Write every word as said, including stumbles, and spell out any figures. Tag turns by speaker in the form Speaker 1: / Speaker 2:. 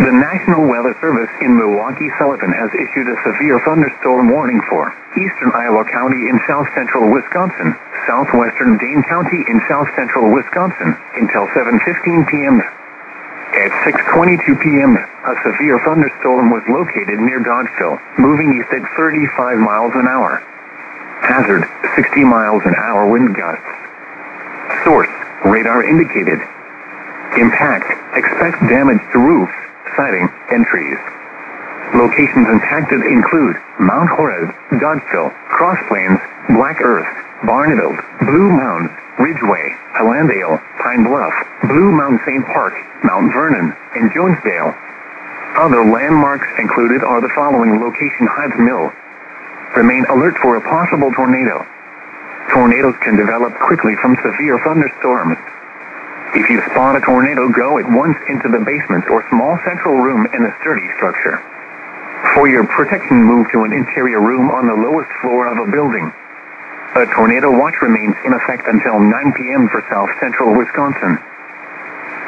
Speaker 1: The National Weather Service in Milwaukee-Sullivan has issued a severe thunderstorm warning for eastern Iowa County in south-central Wisconsin, southwestern Dane County in south-central Wisconsin, until seven fifteen p.m. At six twenty-two p.m., a severe thunderstorm was located near Dodgeville, moving east at thirty-five miles an hour. Hazard, sixty miles an hour wind gusts. Source, radar indicated. Impact, expect damage to roofs, siding, and trees. Locations impacted include Mount Horeb, Dodgeville, Cross Plains, Black Earth, Barneveld, Blue Mound, Ridgeway, Hilandale, Pine Bluff, Blue Mound Saint Park, Mount Vernon, and Jonesdale. Other landmarks included are the following location: Hides Mill. Remain alert for a possible tornado. Tornadoes can develop quickly from severe thunderstorms. If you spot a tornado, go at once into the basement or small central room in a sturdy structure. For your protection, move to an interior room on the lowest floor of a building. A tornado watch remains in effect until nine p.m. for south central Wisconsin.